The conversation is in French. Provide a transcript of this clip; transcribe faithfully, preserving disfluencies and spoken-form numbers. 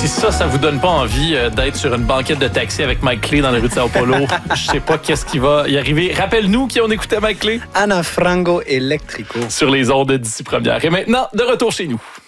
ça, ça vous donne pas envie euh, d'être sur une banquette de taxi avec Mike Clay dans les rues de Sao Paulo, je sais pas qu'est-ce qui va y arriver. Rappelle-nous qui on écoutait Mike Clay. Ana Frango Electrico. Sur les ondes d'ici première. Et maintenant, de retour chez nous.